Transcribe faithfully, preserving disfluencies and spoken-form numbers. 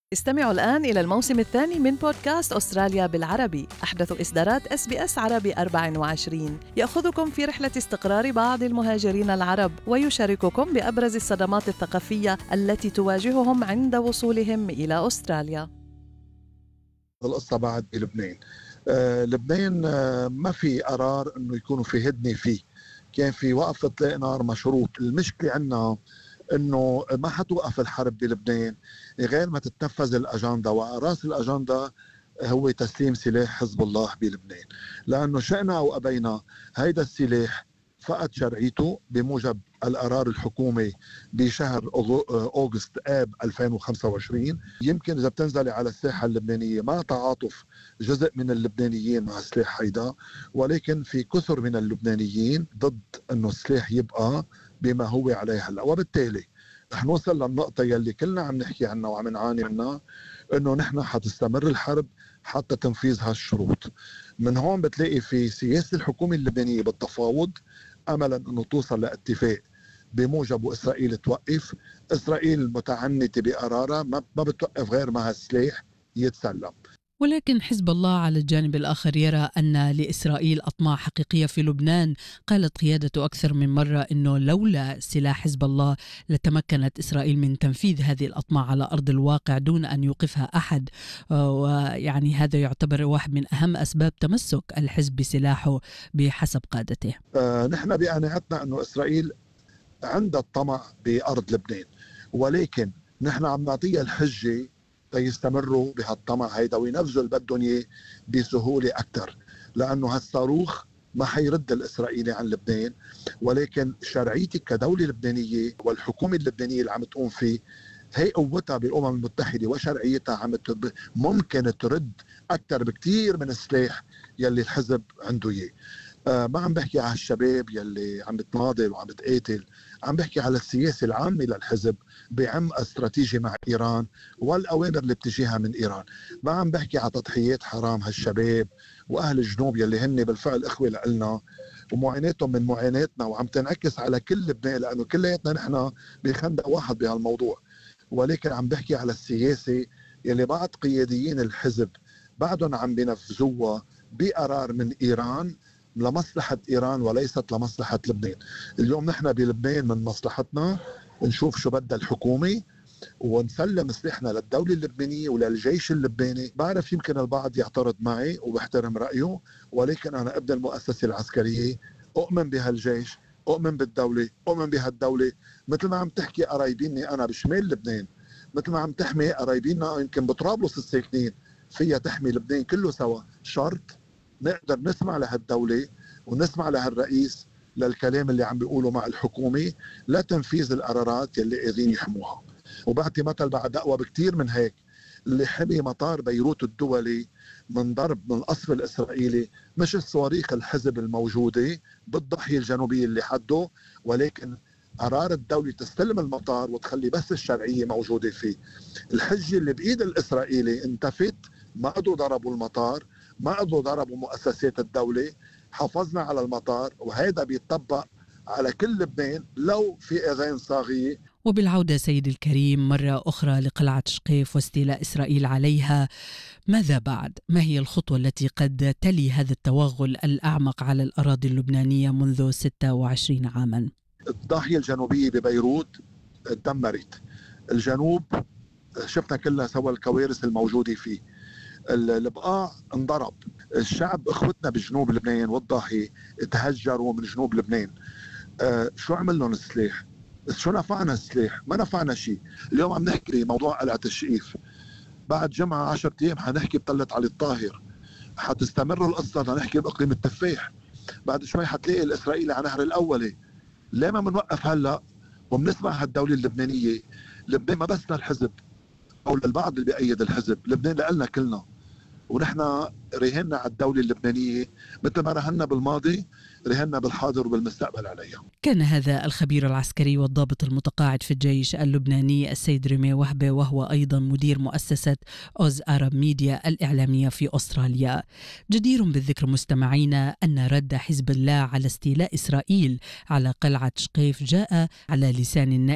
استمعوا الآن إلى الموسم الثاني من بودكاست أستراليا بالعربي، أحدث إصدارات إس بي إس عربي أربعة وعشرين، يأخذكم في رحلة استقرار بعض المهاجرين العرب ويشارككم بأبرز الصدمات الثقافية التي تواجههم عند وصولهم إلى أستراليا. القصة بعد بلبنان. آه، لبنان آه، ما في قرار أنه يكونوا في هدنة فيه، كان في وقف إطلاق نار مشروط. المشكلة عنا انه ما حتوقف الحرب بلبنان غير ما تتنفذ الاجنده، وراس الاجنده هو تسليم سلاح حزب الله بلبنان، لانه شئنا او ابينا هيدا السلاح فقد شرعيته بموجب القرار الحكومي بشهر أغسطس آب ألفين وخمسة وعشرين. يمكن إذا بتنزلي على الساحة اللبنانية ما تعاطف جزء من اللبنانيين مع السلاح هيدا، ولكن في كثر من اللبنانيين ضد أنه السلاح يبقى بما هو عليه هلا، وبالتالي رح نوصل للنقطة يلي كلنا عم نحكي عنها وعم نعاني منها، انه نحن حتستمر الحرب حتى تنفيذ هالشروط. من هون بتلاقي في سياسة الحكومة اللبنانية بالتفاوض املا انه توصل لاتفاق بموجب اسرائيل توقف. اسرائيل متعنتة بقرارها، ما بتوقف غير ما هالسلاح يتسلم. ولكن حزب الله على الجانب الآخر يرى أن لإسرائيل أطماع حقيقية في لبنان. قالت قيادته أكثر من مرة أنه لولا سلاح حزب الله لتمكنت إسرائيل من تنفيذ هذه الأطماع على أرض الواقع دون أن يوقفها أحد، ويعني هذا يعتبر واحد من أهم أسباب تمسك الحزب بسلاحه بحسب قادته. آه نحن بقناعتنا أنه إسرائيل عندها الطمع بأرض لبنان، ولكن نحن عم نعطيها الحجة تيستمروا بهالطمع هيدا وينفذوا اللي بدهم اياه بسهوله اكثر، لانه هالصاروخ ما حيرد الاسرائيلي عن لبنان، ولكن شرعيتك كدوله لبنانيه والحكومه اللبنانيه اللي عم تقوم فيه هي قوتها بالامم المتحده وشرعيتها عم ممكن ترد اكثر بكثير من السلاح يلي الحزب عنده اياه. آه ما عم بحكي على الشباب يلي عم بتناضل وعم بتقاتل، عم بحكي على السياسة العامة للحزب بعم استراتيجي مع إيران والأوامر اللي بتجيها من إيران. ما عم بحكي على تضحيات حرام هالشباب وأهل الجنوب يلي هن بالفعل إخوة لنا ومعاناتهم من معاناتنا وعم تنعكس على كل لبنان، لأنه كلياتنا نحن بخندق واحد بهالموضوع. ولكن عم بحكي على السياسة يلي بعض قياديين الحزب بعدهم عم بينفذوها بقرار من إيران لمصلحة إيران وليست لمصلحة لبنان. اليوم نحن بلبنان من مصلحتنا نشوف شو بدها الحكومة ونسلم سلاحنا للدولة اللبنانية وللجيش اللبناني. بعرف يمكن البعض يعترض معي وبحترم رأيه، ولكن أنا ابن المؤسسة العسكرية، أؤمن بهالجيش، أؤمن بالدولة، أؤمن بهالدولة مثل ما عم تحكي قرايبيني أنا بشمال لبنان، مثل ما عم تحمي قرايبيننا يمكن بطرابلس الساكنين، فيها تحمي لبنان كله سوا. شرط نقدر نسمع لهالدولة ونسمع لهالرئيس للكلام اللي عم بيقوله مع الحكومة لتنفيذ القرارات يلي قاعدين يحموها. وبعطي مثل بعد أقوى بكتير من هيك، اللي حمي مطار بيروت الدولي من ضرب من القصف الإسرائيلي مش الصواريخ الحزب الموجودة بالضاحية الجنوبية اللي حده، ولكن قرار الدولة تستلم المطار وتخلي بس الشرعية موجودة فيه. الحجة اللي بإيد الإسرائيلي انتفت، ما قدروا ضربوا المطار، ما قدروا ضربوا مؤسسات الدولة، حافظنا على المطار، وهذا بيطبق على كل لبنان لو في أذان صاغية. وبالعودة سيدي الكريم مرة أخرى لقلعة شقيف واستيلاء إسرائيل عليها، ماذا بعد؟ ما هي الخطوة التي قد تلي هذا التوغل الأعمق على الأراضي اللبنانية منذ ستة وعشرين عاما؟ الضاحية الجنوبية ببيروت تدمرت، الجنوب شفنا كلها سوى الكوارث الموجودة فيه، البقاع انضرب، الشعب اخوتنا بجنوب لبنان والضاحية تهجروا من جنوب لبنان. آه شو عمل لهم السلاح؟ شو نفعنا السلاح؟ ما نفعنا شيء. اليوم عم نحكي موضوع قلعة الشقيف، بعد جمعة عشرة ايام حنحكي بطلة علي الطاهر، حتستمر القصة لنحكي بإقليم التفاح، بعد شوي حتلاقي الإسرائيلي على نهر الأولي. ليه ما بنوقف هلا وبنسمع هالدولة اللبنانية؟ لبنان ما بس للحزب أو للبعض اللي بيأيد الحزب، لبنان لنا كلنا، ونحن رهنا على الدولة اللبنانية مثل ما رهنا بالماضي، رهنا بالحاضر وبالمستقبل عليها. كان هذا الخبير العسكري والضابط المتقاعد في الجيش اللبناني السيد ريمي وهبة، وهو أيضا مدير مؤسسة أوز أرب ميديا الإعلامية في أستراليا. جدير بالذكر مستمعينا أن رد حزب الله على استيلاء إسرائيل على قلعة شقيف جاء على لسان النائب